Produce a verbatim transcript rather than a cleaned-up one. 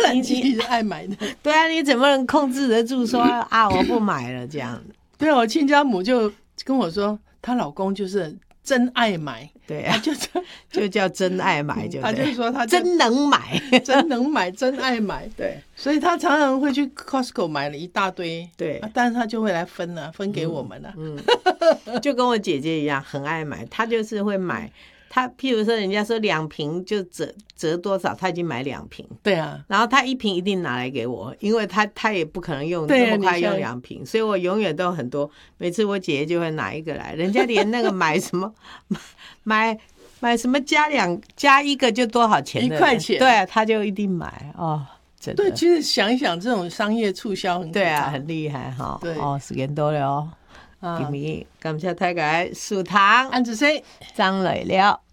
然其实爱买的。 对啊，你怎么能控制得住说啊我不买了这样？ 对，我亲家母就跟我说，她老公就是真爱买。 对啊， 就就叫真爱买就， 他就说他真能买， 真能买，真爱买。对，所以他常常会去 Costco 买了一大堆， 对， 啊、但是他就会来分了、啊，分给我们了、啊。 嗯，嗯就跟我姐姐一样，很爱买，她就是会买。他譬如说人家说两瓶就折折多少，他已经买两瓶。 对啊， 然后他一瓶一定拿来给我，因为他他也不可能用这么快用两瓶，所以我永远都很多。每次我姐姐就会拿一个来，人家连那个买什么买买什么加两加一个就多少钱的， 一块钱， 对，他就一定买哦。真的， 对，其实想一想，这种商业促销很对啊，很厉害哈。 对哦，时间到了哦。今日感谢大家收听， 安子生张磊了。